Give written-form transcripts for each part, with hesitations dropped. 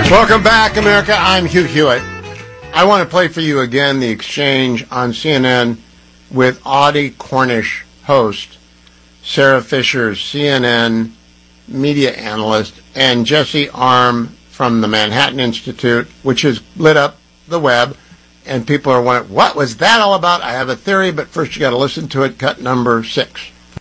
Welcome back, America. I'm Hugh Hewitt. I want to play for you again the exchange on CNN with Audie Cornish, host, Sarah Fisher, CNN media analyst, and Jesse Arm from the Manhattan Institute, which has lit up the web, and people are wondering, what was that all about? I have a theory, but first you got to listen to it. Cut number 6.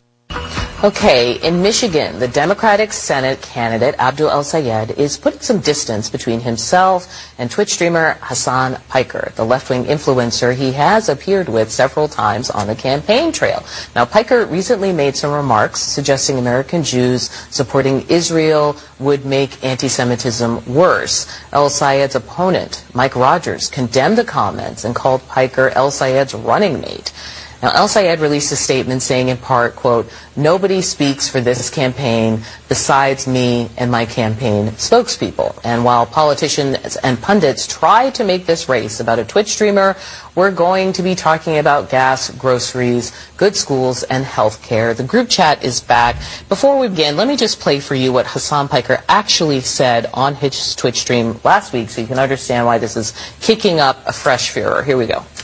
Okay, in Michigan, the Democratic Senate candidate, Abdul El-Sayed, is putting some distance between himself and Twitch streamer Hasan Piker, the left-wing influencer he has appeared with several times on the campaign trail. Now, Piker recently made some remarks suggesting American Jews supporting Israel would make anti-Semitism worse. El-Sayed's opponent, Mike Rogers, condemned the comments and called Piker El-Sayed's running mate. Now, El-Sayed released a statement saying in part, quote, "Nobody speaks for this campaign besides me and my campaign spokespeople. And while politicians and pundits try to make this race about a Twitch streamer, we're going to be talking about gas, groceries, good schools, and health care." The group chat is back. Before we begin, let me just play for you what Hasan Piker actually said on his Twitch stream last week so you can understand why this is kicking up a fresh furor. Here we go.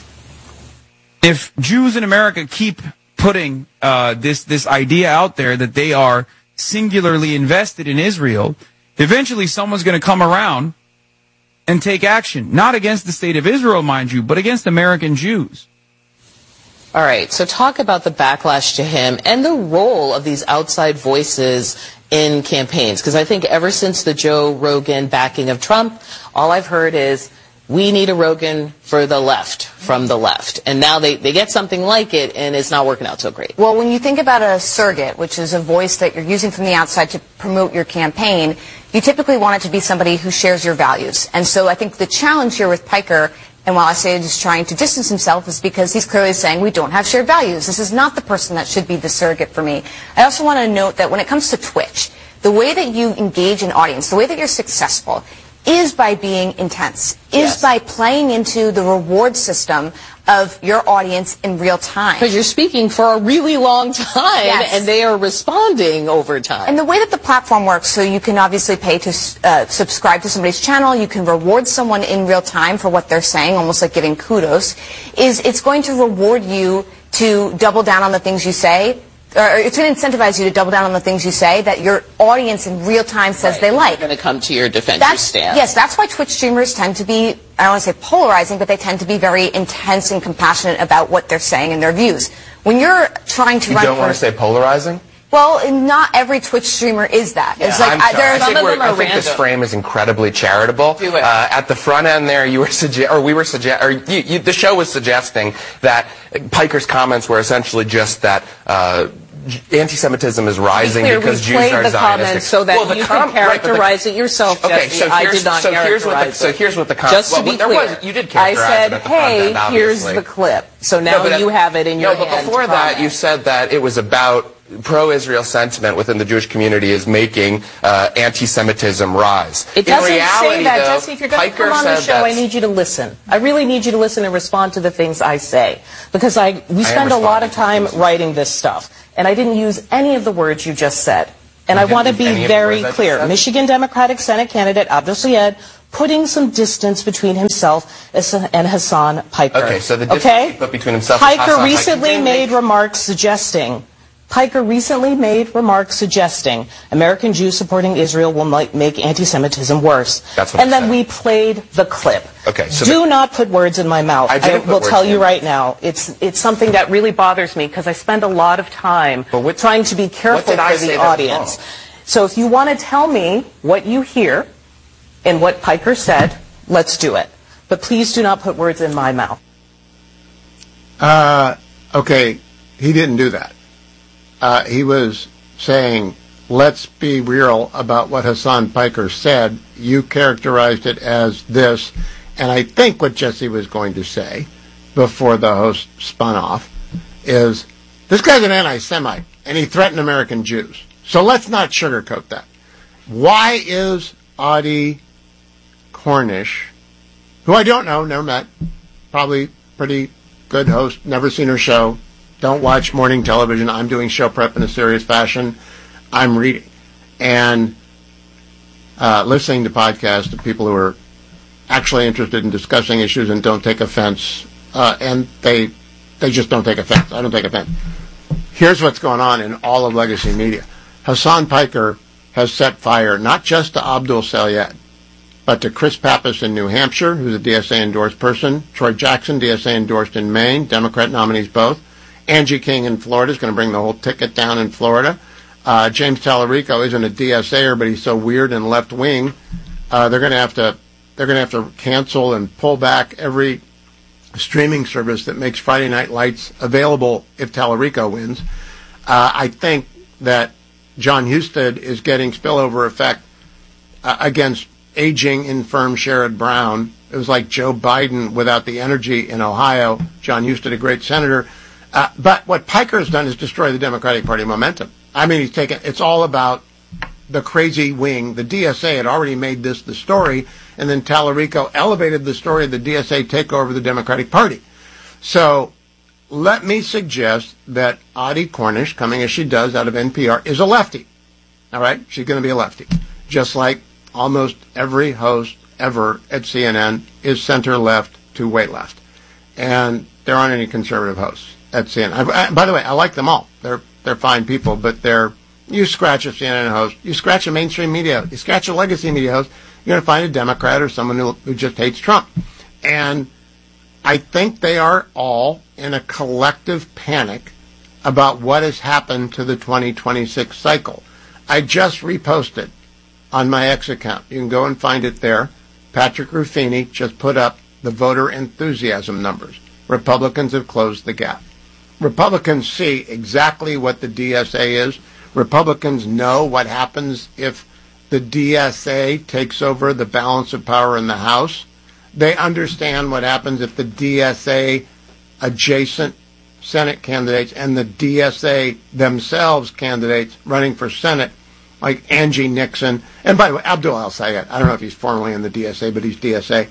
If Jews in America keep putting this idea out there that they are singularly invested in Israel, eventually someone's going to come around and take action, not against the state of Israel, mind you, but against American Jews. All right, so talk about the backlash to him and the role of these outside voices in campaigns, because I think ever since the Joe Rogan backing of Trump, all I've heard is, we need a Rogan for the left, from the left. And now they get something like it, and it's not working out so great. Well, when you think about a surrogate, which is a voice that you're using from the outside to promote your campaign, you typically want it to be somebody who shares your values. And so I think the challenge here with Piker, and while I say he's trying to distance himself, is because he's clearly saying we don't have shared values. This is not the person that should be the surrogate for me. I also want to note that when it comes to Twitch, the way that you engage an audience, the way that you're successful, is by being intense, is by playing into the reward system of your audience in real time. Because you're speaking for a really long time, and they are responding over time. And the way that the platform works, so you can obviously pay to subscribe to somebody's channel, you can reward someone in real time for what they're saying, almost like giving kudos, is it's going to reward you to double down on the things you say, or it's going to incentivize you to double down on the things you say that your audience in real time says they like. They're going to come to your defensive stand. Yes, that's why Twitch streamers tend to be, I don't want to say polarizing, but they tend to be very intense and compassionate about what they're saying and their views. When you're trying to You don't want to say polarizing? Well, not every Twitch streamer is that. Yeah, it's like I think this frame is incredibly charitable. Do it. At the front end there, the show was suggesting that Piker's comments were essentially just that anti-Semitism is rising because Jews are Zionistic. Comments so that you can characterize it yourself, Jesse. I did not characterize it. So here's what the comments. Just to be clear, you did characterize I said, it at the front end, hey, here's the clip. So now you have it in your hand. But before that, you said that it was about pro-Israel sentiment within the Jewish community is making anti-Semitism rise. It doesn't say that, Jesse. If you're going to come on the show, I need you to listen. I really need you to listen and respond to the things I say. Because we spend a lot of time writing this stuff. And I didn't use any of the words you just said. And I want to be very clear. Michigan Democratic Senate candidate Abdul El-Sayed putting some distance between himself and Hasan Piker. Okay, so the distance he put between himself and Hasan Piker recently made remarks suggesting American Jews supporting Israel will make anti-Semitism worse. That's what and then we played the clip. Okay, so do not put words in my mouth. I will tell you right now. It's something that really bothers me because I spend a lot of time trying to be careful for the audience. So if you want to tell me what you hear and what Piker said, let's do it. But please do not put words in my mouth. Okay, he didn't do that. He was saying, let's be real about what Hasan Piker said. You characterized it as this. And I think what Jesse was going to say before the host spun off is, this guy's an anti-Semite, and he threatened American Jews. So let's not sugarcoat that. Why is Audie Cornish, who I don't know, never met, probably pretty good host, never seen her show, don't watch morning television. I'm doing show prep in a serious fashion. I'm reading. And listening to podcasts of people who are actually interested in discussing issues and don't take offense, and they just don't take offense. I don't take offense. Here's what's going on in all of legacy media. Hasan Piker has set fire not just to Abdul Sayed, but to Chris Pappas in New Hampshire, who's a DSA-endorsed person, Troy Jackson, DSA-endorsed in Maine, Democrat nominees both. Angie King in Florida is going to bring the whole ticket down in Florida. James Tallarico isn't a DSAer, but he's so weird and left-wing. They're going to have to cancel and pull back every streaming service that makes Friday Night Lights available if Tallarico wins. I think that John Husted is getting spillover effect against aging, infirm Sherrod Brown. It was like Joe Biden without the energy in Ohio. John Husted, a great senator. But what Piker has done is destroy the Democratic Party momentum. I mean, it's all about the crazy wing. The DSA had already made this the story, and then Tallarico elevated the story of the DSA takeover of the Democratic Party. So let me suggest that Audie Cornish, coming as she does out of NPR, is a lefty. All right? She's going to be a lefty. Just like almost every host ever at CNN is center-left to way left. And there aren't any conservative hosts at CNN. By the way, I like them all. They're fine people, but you scratch a CNN host, you scratch a mainstream media, you scratch a legacy media host, you're going to find a Democrat or someone who just hates Trump. And I think they are all in a collective panic about what has happened to the 2026 cycle. I just reposted on my X account. You can go and find it there. Patrick Ruffini just put up the voter enthusiasm numbers. Republicans have closed the gap. Republicans see exactly what the DSA is. Republicans know what happens if the DSA takes over the balance of power in the House. They understand what happens if the DSA adjacent Senate candidates and the DSA themselves candidates running for Senate, like Angie Nixon, and by the way, Abdul Al-Sayed, I don't know if he's formally in the DSA, but he's DSA.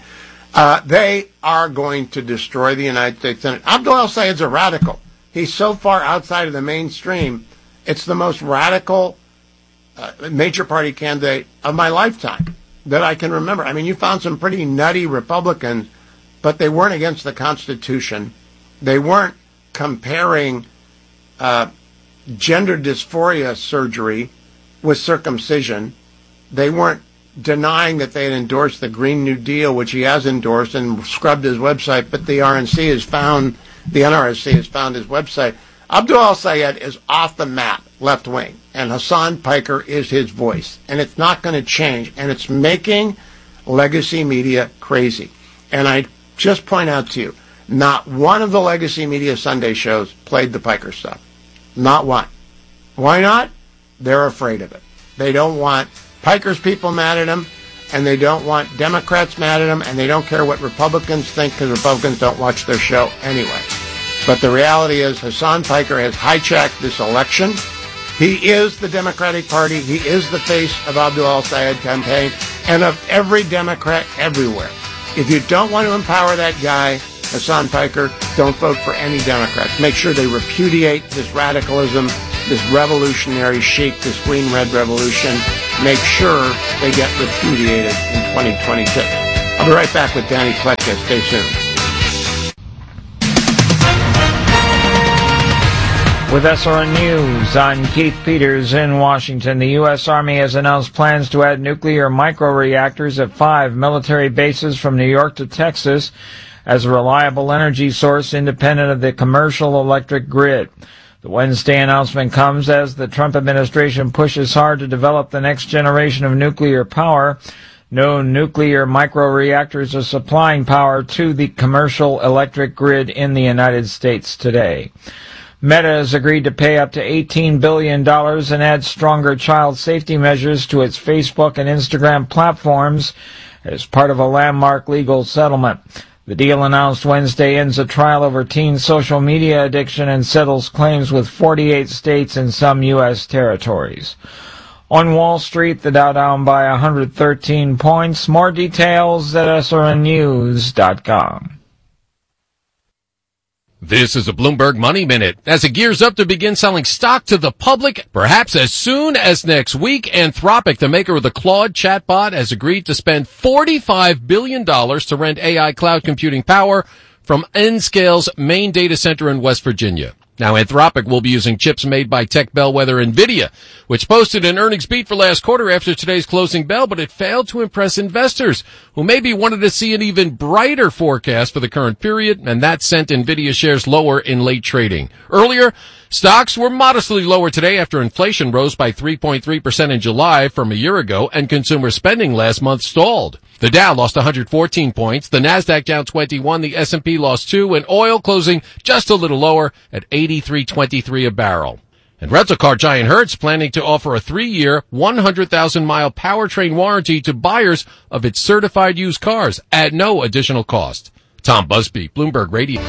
They are going to destroy the United States Senate. Abdul Al-Sayed's a radical. He's so far outside of the mainstream. It's the most radical major party candidate of my lifetime that I can remember. I mean, you found some pretty nutty Republicans, but they weren't against the Constitution. They weren't comparing gender dysphoria surgery with circumcision. They weren't denying that they had endorsed the Green New Deal, which he has endorsed and scrubbed his website, but the NRSC has found his website. Abdul Al-Sayed is off the map, left wing, and Hasan Piker is his voice, and it's not going to change, and it's making legacy media crazy. And I just point out to you, not one of the legacy media Sunday shows played the Piker stuff. Not one. Why not? They're afraid of it. They don't want Piker's people mad at him, and they don't want Democrats mad at him, and they don't care what Republicans think because Republicans don't watch their show anyway. But the reality is Hasan Piker has hijacked this election. He is the Democratic Party. He is the face of Abdul Al-Sayed campaign and of every Democrat everywhere. If you don't want to empower that guy, Hasan Piker, don't vote for any Democrats. Make sure they repudiate this radicalism, this revolutionary chic, this green-red revolution. Make sure they get repudiated in 2026. I'll be right back with Danny Pletka. Stay tuned. With SRN News, I'm Keith Peters in Washington. The U.S. Army has announced plans to add nuclear microreactors at 5 military bases from New York to Texas as a reliable energy source independent of the commercial electric grid. The Wednesday announcement comes as the Trump administration pushes hard to develop the next generation of nuclear power. No nuclear microreactors are supplying power to the commercial electric grid in the United States today. Meta has agreed to pay up to $18 billion and add stronger child safety measures to its Facebook and Instagram platforms as part of a landmark legal settlement. The deal announced Wednesday ends a trial over teen social media addiction and settles claims with 48 states and some U.S. territories. On Wall Street, the Dow down by 113 points. More details at srnnews.com. This is a Bloomberg Money Minute as it gears up to begin selling stock to the public, perhaps as soon as next week. Anthropic, the maker of the Claude chatbot, has agreed to spend $45 billion to rent AI cloud computing power from Nscale's main data center in West Virginia. Now, Anthropic will be using chips made by tech bellwether NVIDIA, which posted an earnings beat for last quarter after today's closing bell, but it failed to impress investors, who maybe wanted to see an even brighter forecast for the current period, and that sent NVIDIA shares lower in late trading. Earlier, stocks were modestly lower today after inflation rose by 3.3% in July from a year ago, and consumer spending last month stalled. The Dow lost 114 points, the Nasdaq down 21, the S&P lost 2, and oil closing just a little lower at $83.23 a barrel. And rental car giant Hertz planning to offer a 3-year, 100,000-mile powertrain warranty to buyers of its certified used cars at no additional cost. Tom Busby, Bloomberg Radio.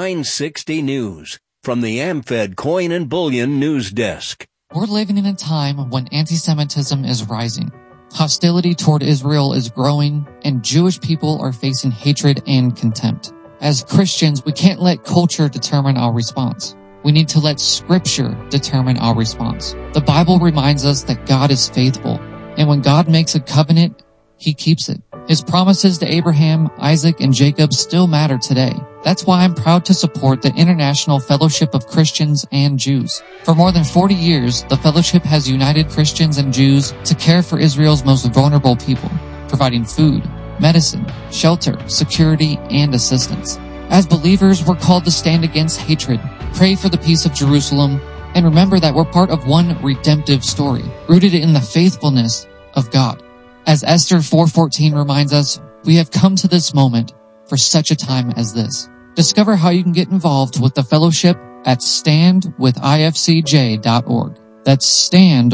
960 News from the AmFed Coin and Bullion News Desk. We're living in a time when anti-Semitism is rising. Hostility toward Israel is growing, and Jewish people are facing hatred and contempt. As Christians, we can't let culture determine our response. We need to let Scripture determine our response. The Bible reminds us that God is faithful, and when God makes a covenant, He keeps it. His promises to Abraham, Isaac, and Jacob still matter today. That's why I'm proud to support the International Fellowship of Christians and Jews. For more than 40 years, the fellowship has united Christians and Jews to care for Israel's most vulnerable people, providing food, medicine, shelter, security, and assistance. As believers, we're called to stand against hatred, pray for the peace of Jerusalem, and remember that we're part of one redemptive story, rooted in the faithfulness of God. As Esther 4:14 reminds us, we have come to this moment for such a time as this. Discover how you can get involved with the fellowship at standwithifcj.org. That's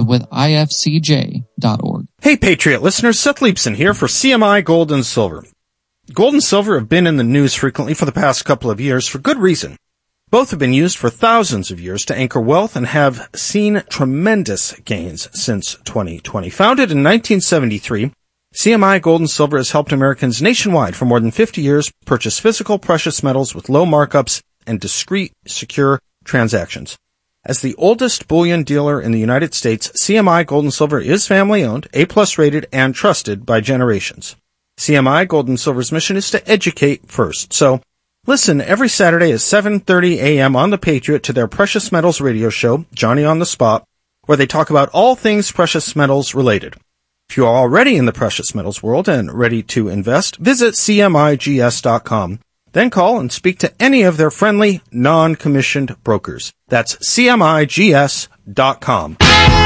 standwithifcj.org. Hey, Patriot listeners, Seth Leibson here for CMI Gold and Silver. Gold and silver have been in the news frequently for the past couple of years for good reason. Both have been used for thousands of years to anchor wealth and have seen tremendous gains since 2020. Founded in 1973, CMI Gold and Silver has helped Americans nationwide for more than 50 years purchase physical precious metals with low markups and discreet, secure transactions. As the oldest bullion dealer in the United States, CMI Gold and Silver is family-owned, A+ rated, and trusted by generations. CMI Gold and Silver's mission is to educate first. So, listen every Saturday at 7:30 a.m. on The Patriot to their Precious Metals radio show, Johnny on the Spot, where they talk about all things precious metals related. If you are already in the precious metals world and ready to invest, visit CMIGS.com. Then call and speak to any of their friendly, non-commissioned brokers. That's CMIGS.com.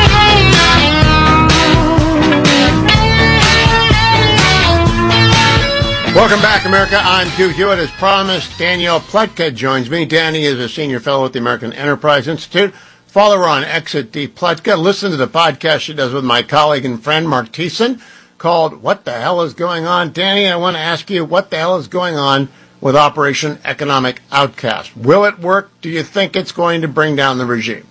Welcome back, America. I'm Hugh Hewitt. As promised, Danielle Pletka joins me. Danny is a senior fellow at the American Enterprise Institute. Follow her on X at D. Pletka. Listen to the podcast she does with my colleague and friend Mark Thiessen called What the Hell is Going On? Danny, I want to ask you, what the hell is going on with Operation Economic Outcast? Will it work? Do you think it's going to bring down the regime?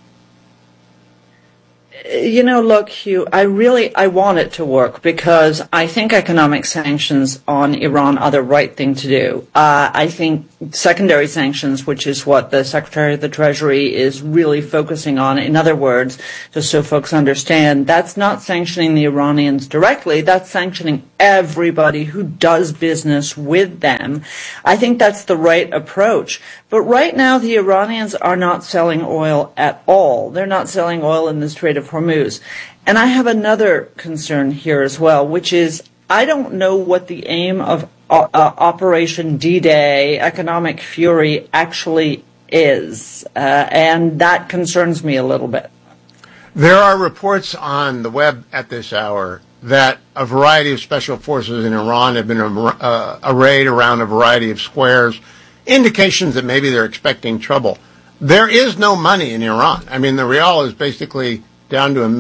You know, look, Hugh, I want it to work because I think economic sanctions on Iran are the right thing to do. I think secondary sanctions, which is what the Secretary of the Treasury is really focusing on, in other words, just so folks understand, that's not sanctioning the Iranians directly, that's sanctioning everybody who does business with them. I think that's the right approach. But right now, the Iranians are not selling oil at all. They're not selling oil in the Strait of Hormuz. And I have another concern here as well, which is I don't know what the aim of Operation D-Day, Economic Fury, actually is. And that concerns me a little bit. There are reports on the web at this hour that a variety of special forces in Iran have been arrayed around a variety of squares, indications that maybe they're expecting trouble. There is no money in Iran. I mean, the rial is basically down to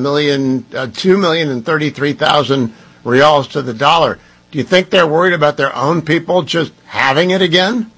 2,033,000 rials to the dollar. Do you think they're worried about their own people just having it again?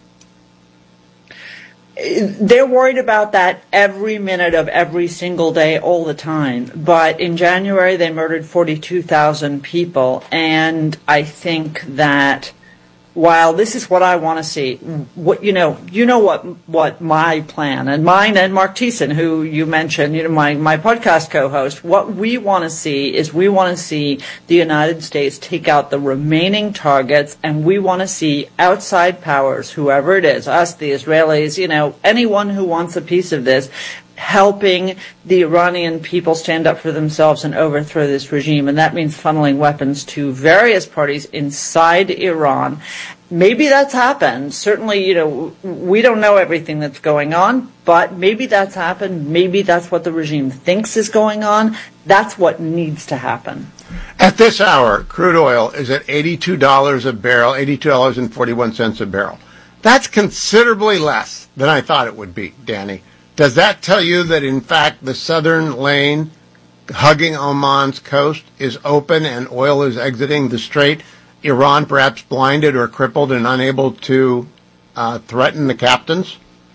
They're worried about that every minute of every single day, all the time. But in January, they murdered 42,000 people. And I think that while this is what I want to see, what what my plan and mine and Mark Thiessen, who you mentioned, my podcast co-host, what we want to see is we want to see the United States take out the remaining targets, and we want to see outside powers, whoever it is, us, the Israelis, anyone who wants a piece of this, helping the Iranian people stand up for themselves and overthrow this regime. And that means funneling weapons to various parties inside Iran. Maybe that's happened. Certainly, we don't know everything that's going on, but maybe that's happened. Maybe that's what the regime thinks is going on. That's what needs to happen. At this hour, crude oil is at $82 a barrel, $82.41 a barrel. That's considerably less than I thought it would be, Danny. Does that tell you that, in fact, the southern lane hugging Oman's coast is open and oil is exiting the strait? Iran perhaps blinded or crippled and unable to threaten the captains?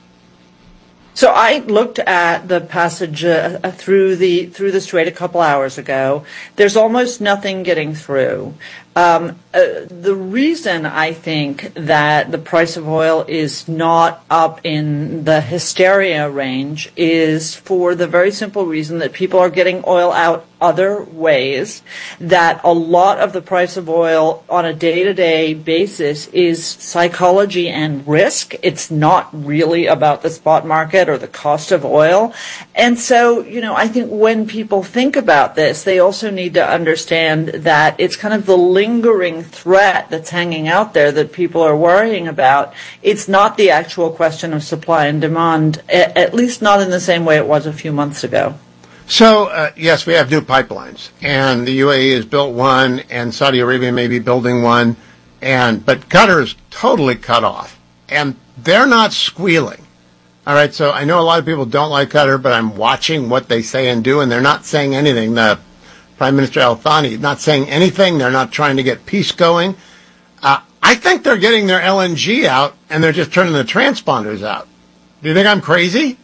So I looked at the passage through the strait a couple hours ago. There's almost nothing getting through. The reason I think that the price of oil is not up in the hysteria range is for the very simple reason that people are getting oil out other ways, that a lot of the price of oil on a day-to-day basis is psychology and risk. It's not really about the spot market or the cost of oil. And so, I think when people think about this, they also need to understand that it's kind of the lingering threat that's hanging out there that people are worrying about. It's not the actual question of supply and demand, at least not in the same way it was a few months ago. So, yes, we have new pipelines, and the UAE has built one, and Saudi Arabia may be building one, but Qatar is totally cut off, and they're not squealing. All right, so I know a lot of people don't like Qatar, but I'm watching what they say and do, and they're not saying anything. The Prime Minister Al-Thani not saying anything. They're not trying to get peace going. I think they're getting their LNG out, and they're just turning the transponders out. Do you think I'm crazy?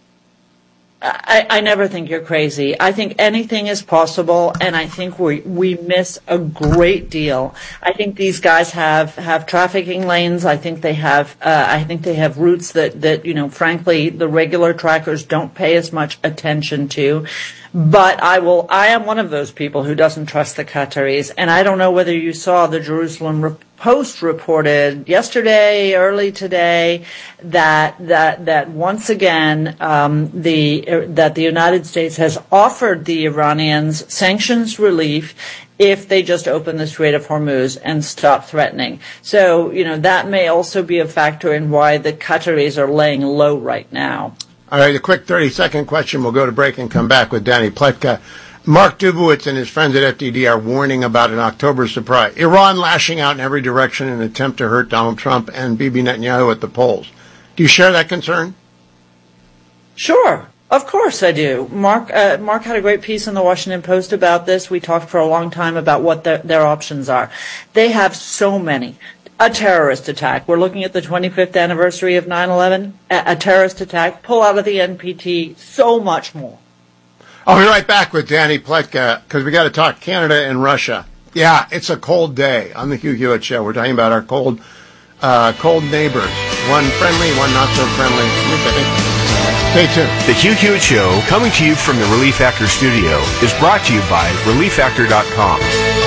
I never think you're crazy. I think anything is possible, and I think we miss a great deal. I think these guys have trafficking lanes. I think they have routes that frankly the regular trackers don't pay as much attention to. But I am one of those people who doesn't trust the Qataris, and I don't know whether you saw the Jerusalem Post reported yesterday, early today, that once again that the United States has offered the Iranians sanctions relief if they just open the Strait of Hormuz and stop threatening. So that may also be a factor in why the Qataris are laying low right now. All right, a quick 30-second question. We'll go to break and come back with Danny Pletka. Mark Dubowitz and his friends at FDD are warning about an October surprise. Iran lashing out in every direction in an attempt to hurt Donald Trump and Bibi Netanyahu at the polls. Do you share that concern? Sure. Of course I do. Mark had a great piece in the Washington Post about this. We talked for a long time about what their options are. They have so many. A terrorist attack. We're looking at the 25th anniversary of 9/11. A terrorist attack. Pull out of the NPT. So much more. I'll be right back with Danny Pletka because we got to talk Canada and Russia. Yeah, it's a cold day on the Hugh Hewitt Show. We're talking about our cold neighbors. One friendly, one not so friendly. Stay tuned. The Hugh Hewitt Show, coming to you from the Relief Factor studio, is brought to you by ReliefFactor.com.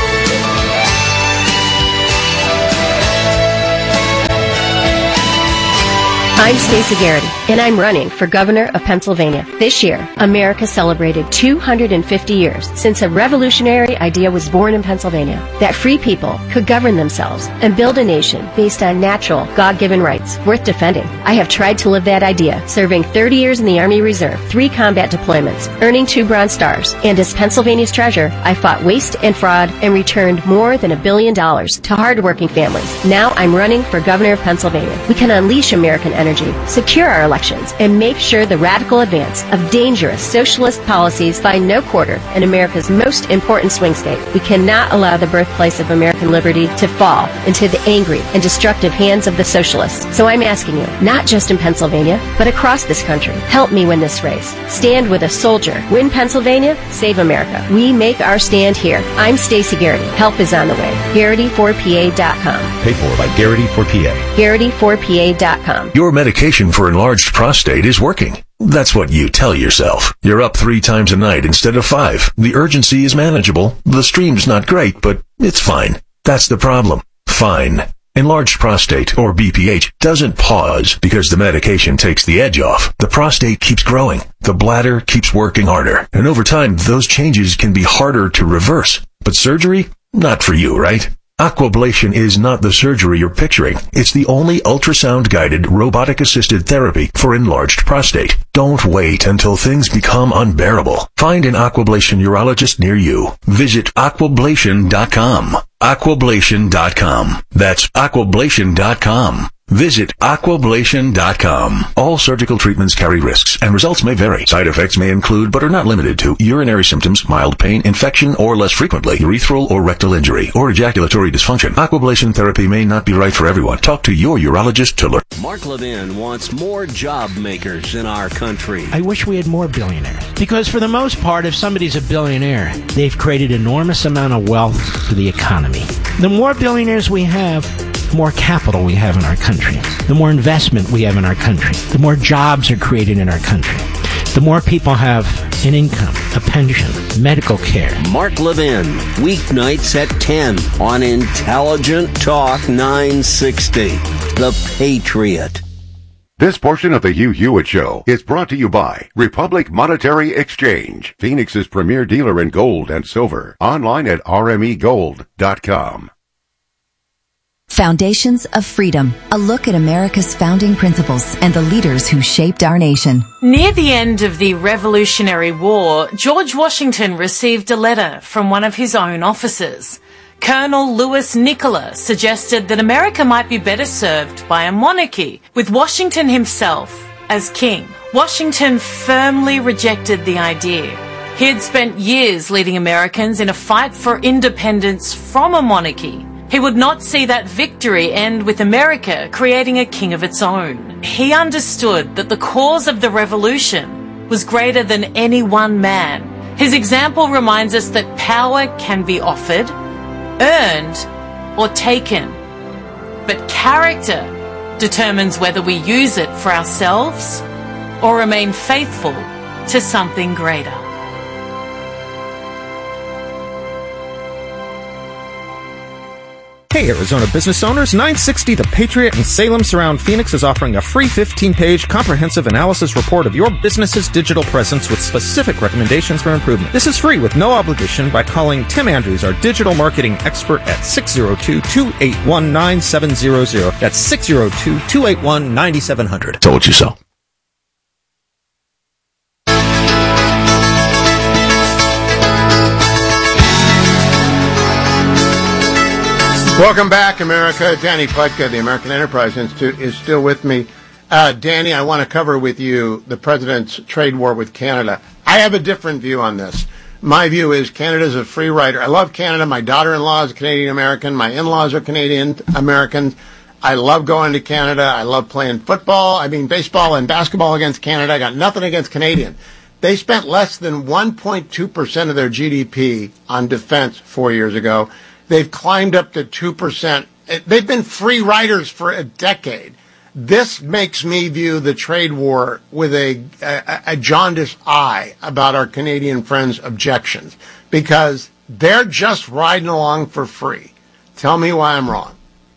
I'm Stacey Garrity, and I'm running for governor of Pennsylvania. This year, America celebrated 250 years since a revolutionary idea was born in Pennsylvania, that free people could govern themselves and build a nation based on natural, God-given rights worth defending. I have tried to live that idea, serving 30 years in the Army Reserve, 3 combat deployments, earning 2 Bronze Stars, and as Pennsylvania's treasurer, I fought waste and fraud and returned more than $1 billion to hardworking families. Now I'm running for governor of Pennsylvania. We can unleash American energy energy, secure our elections, and make sure the radical advance of dangerous socialist policies find no quarter in America's most important swing state. We cannot allow the birthplace of American liberty to fall into the angry and destructive hands of the socialists. So I'm asking you, not just in Pennsylvania, but across this country, help me win this race. Stand with a soldier. Win Pennsylvania, save America. We make our stand here. I'm Stacey Garrity. Help is on the way. Garrity4PA.com. Paid for by Garrity for PA. Garrity4PA.com. Your medication for enlarged prostate is working. That's what you tell yourself. You're up 3 times a night instead of 5. The urgency is manageable. The stream's not great, but it's fine. That's the problem. Fine. Enlarged prostate, or BPH, doesn't pause because the medication takes the edge off. The prostate keeps growing. The bladder keeps working harder. And over time, those changes can be harder to reverse. But surgery? Not for you, right? Aquablation is not the surgery you're picturing. It's the only ultrasound-guided, robotic-assisted therapy for enlarged prostate. Don't wait until things become unbearable. Find an Aquablation urologist near you. Visit aquablation.com. Aquablation.com. That's aquablation.com. Visit aquablation.com. All surgical treatments carry risks, and results may vary. Side effects may include, but are not limited to, urinary symptoms, mild pain, infection, or less frequently, urethral or rectal injury, or ejaculatory dysfunction. Aquablation therapy may not be right for everyone. Talk to your urologist to learn. Mark Levin wants more job makers in our country. I wish we had more billionaires. Because for the most part, if somebody's a billionaire, they've created enormous amount of wealth for the economy. The more billionaires we have, the more capital we have in our country, the more investment we have in our country, the more jobs are created in our country, the more people have an income, a pension, medical care. Mark Levin, weeknights at 10 on Intelligent Talk 960, The Patriot. This portion of the Hugh Hewitt Show is brought to you by Republic Monetary Exchange, Phoenix's premier dealer in gold and silver. Online at rmegold.com. Foundations of Freedom, a look at America's founding principles and the leaders who shaped our nation. Near the end of the Revolutionary War, George Washington received a letter from one of his own officers. Colonel Louis Nicola suggested that America might be better served by a monarchy, with Washington himself as king. Washington firmly rejected the idea. He had spent years leading Americans in a fight for independence from a monarchy. He would not see that victory end with America creating a king of its own. He understood that the cause of the revolution was greater than any one man. His example reminds us that power can be offered, earned, or taken. But character determines whether we use it for ourselves or remain faithful to something greater. Hey, Arizona business owners, 960 The Patriot in Salem Surround Phoenix is offering a free 15-page comprehensive analysis report of your business's digital presence with specific recommendations for improvement. This is free with no obligation by calling Tim Andrews, our digital marketing expert, at 602-281-9700. That's 602-281-9700. Told you so. Welcome back, America. Danny Pletka, the American Enterprise Institute, is still with me. Danny, I want to cover with you the president's trade war with Canada. I have a different view on this. My view is Canada's a free rider. I love Canada. My daughter-in-law is Canadian-American. My in-laws are Canadian-Americans. I love going to Canada. I love playing football. Baseball and basketball against Canada. I got nothing against Canadian. They spent less than 1.2% of their GDP on defense 4 years ago. They've climbed up to 2%. They've been free riders for a decade. This makes me view the trade war with a jaundiced eye about our Canadian friends' objections, because they're just riding along for free. Tell me why I'm wrong.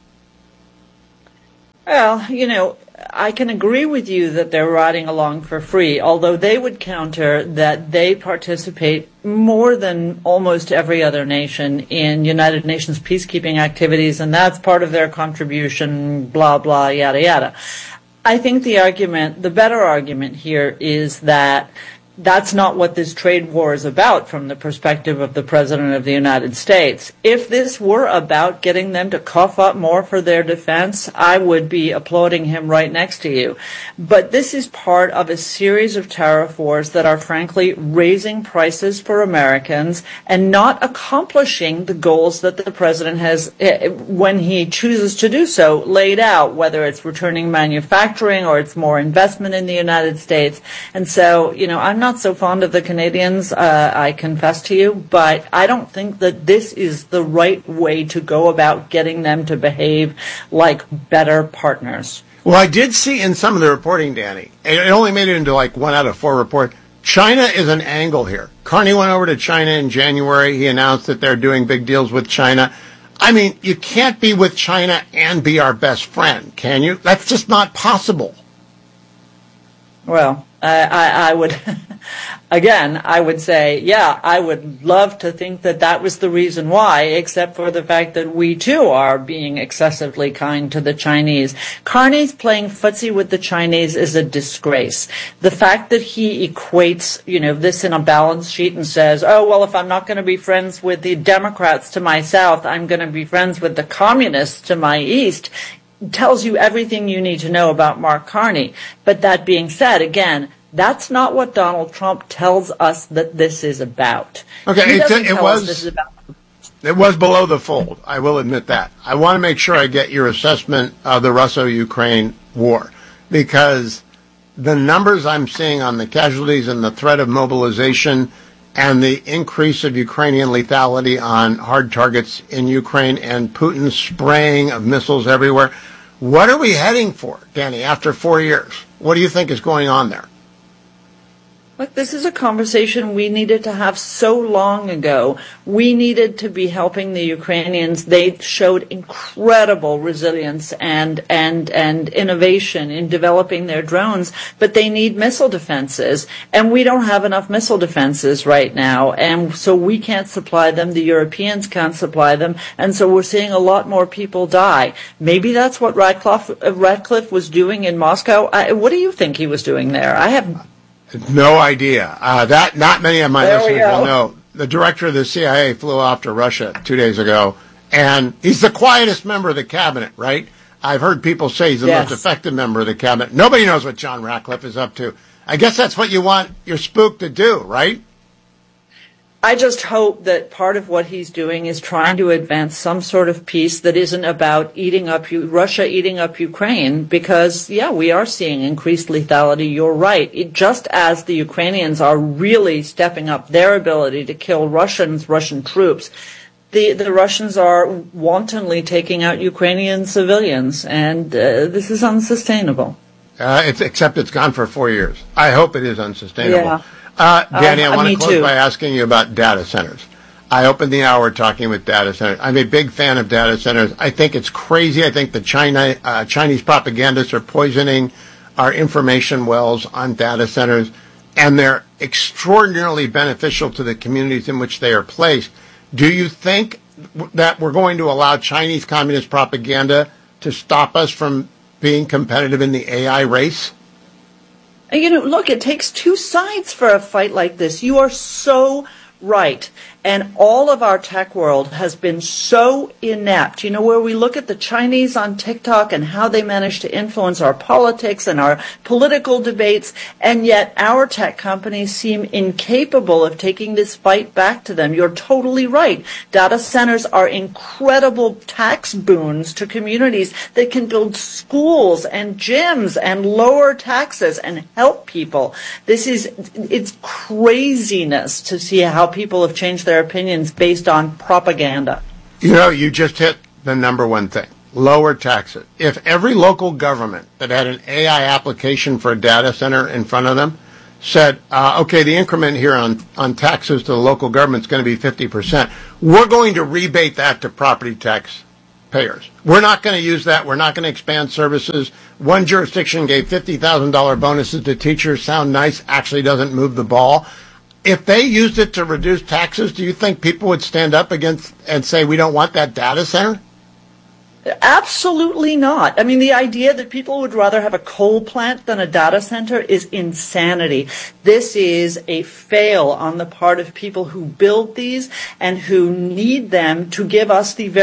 Well, I can agree with you that they're riding along for free, although they would counter that they participate more than almost every other nation in United Nations peacekeeping activities, and that's part of their contribution, blah, blah, yada, yada. I think the better argument here is that that's not what this trade war is about from the perspective of the President of the United States. If this were about getting them to cough up more for their defense, I would be applauding him right next to you. But this is part of a series of tariff wars that are frankly raising prices for Americans and not accomplishing the goals that the President has, when he chooses to do so, laid out, whether it's returning manufacturing or it's more investment in the United States. And so, I'm not so fond of the Canadians, I confess to you, but I don't think that this is the right way to go about getting them to behave like better partners. Well, I did see in some of the reporting, Danny, it only made it into like 1 out of 4 report. China is an angle here. Carney went over to China in January. He announced that they're doing big deals with China. I mean, you can't be with China and be our best friend, can you? That's just not possible. Well, I would, again, I would say, yeah, I would love to think that that was the reason why, except for the fact that we too are being excessively kind to the Chinese. Carney's playing footsie with the Chinese is a disgrace. The fact that he equates, this in a balance sheet and says, oh, well, if I'm not going to be friends with the Democrats to my south, I'm going to be friends with the communists to my east, tells you everything you need to know about Mark Carney. But that being said, again, that's not what Donald Trump tells us that this is about. Okay, it was below the fold. I will admit that. I want to make sure I get your assessment of the Russo-Ukraine war, because the numbers I'm seeing on the casualties and the threat of mobilization and the increase of Ukrainian lethality on hard targets in Ukraine and Putin's spraying of missiles everywhere. What are we heading for, Danny, after 4 years? What do you think is going on there? Look, this is a conversation we needed to have so long ago. We needed to be helping the Ukrainians. They showed incredible resilience and innovation in developing their drones, but they need missile defenses, and we don't have enough missile defenses right now, and so we can't supply them. The Europeans can't supply them, and so we're seeing a lot more people die. Maybe that's what Ratcliffe was doing in Moscow. What do you think he was doing there? I have no idea. That not many of my listeners will know. The director of the CIA flew off to Russia 2 days ago, and he's the quietest member of the cabinet, right? I've heard people say he's the most effective member of the cabinet. Nobody knows what John Ratcliffe is up to. I guess that's what you want your spook to do, right? I just hope that part of what he's doing is trying to advance some sort of peace that isn't about Russia eating up Ukraine, because, we are seeing increased lethality. You're right. Just as the Ukrainians are really stepping up their ability to kill Russian troops, the Russians are wantonly taking out Ukrainian civilians, and this is unsustainable. Except it's gone for 4 years. I hope it is unsustainable. Yeah. Danny, I want to close by asking you about data centers. I opened the hour talking with data centers. I'm a big fan of data centers. I think it's crazy. I think the Chinese propagandists are poisoning our information wells on data centers, and they're extraordinarily beneficial to the communities in which they are placed. Do you think that we're going to allow Chinese communist propaganda to stop us from being competitive in the AI race? Look, it takes two sides for a fight like this. You are so right. And all of our tech world has been so inept. Where we look at the Chinese on TikTok and how they manage to influence our politics and our political debates, and yet our tech companies seem incapable of taking this fight back to them. You're totally right. Data centers are incredible tax boons to communities that can build schools and gyms and lower taxes and help people. It's craziness to see how people have changed their opinions based on propaganda. You just hit the number one thing. Lower taxes. If every local government that had an AI application for a data center in front of them said, okay, the increment here on taxes to the local government is going to be 50%, we're going to rebate that to property tax payers. We're not going to use that. We're not going to expand services. One jurisdiction gave $50,000 bonuses to teachers. Sound nice, actually doesn't move the ball. If they used it to reduce taxes, do you think people would stand up against and say, we don't want that data center? Absolutely not. I mean, the idea that people would rather have a coal plant than a data center is insanity. This is a fail on the part of people who build these and who need them to give us the very